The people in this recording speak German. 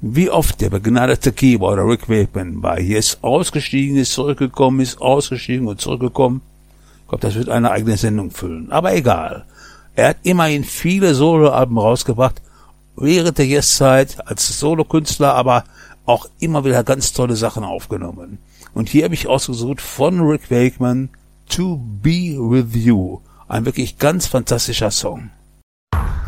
wie oft der begnadete Keyboarder Rick Wakeman bei Yes ausgestiegen ist, zurückgekommen ist, ausgestiegen und zurückgekommen. Ich glaube, das wird eine eigene Sendung füllen. Aber egal. Er hat immerhin viele Soloalben rausgebracht, während der Yes-Zeit als Solokünstler, aber auch immer wieder ganz tolle Sachen aufgenommen. Und hier habe ich ausgesucht von Rick Wakeman To Be With You. Ein wirklich ganz fantastischer Song.